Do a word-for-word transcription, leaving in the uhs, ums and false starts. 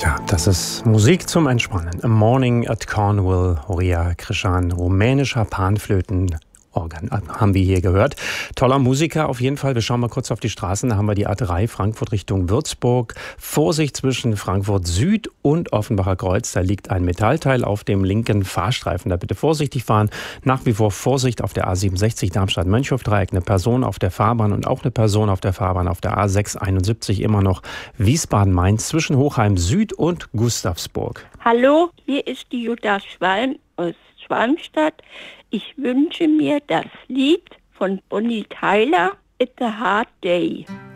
Ja, das ist Musik zum Entspannen. A Morning at Cornwall, Horia Krishan, rumänischer Panflöten. Organ haben wir hier gehört. Toller Musiker auf jeden Fall. Wir schauen mal kurz auf die Straßen. Da haben wir die A drei Frankfurt Richtung Würzburg. Vorsicht zwischen Frankfurt Süd und Offenbacher Kreuz. Da liegt ein Metallteil auf dem linken Fahrstreifen. Da bitte vorsichtig fahren. Nach wie vor Vorsicht auf der A siebenundsechzig Darmstadt-Mönchhof-Dreieck. Eine Person auf der Fahrbahn und auch eine Person auf der Fahrbahn auf der A sechshunderteinundsiebzig. Immer noch Wiesbaden-Mainz zwischen Hochheim Süd und Gustavsburg. Hallo, hier ist die Jutta Schwalm aus Schwalmstadt. Ich wünsche mir das Lied von Bonnie Tyler, It's a Hard Day.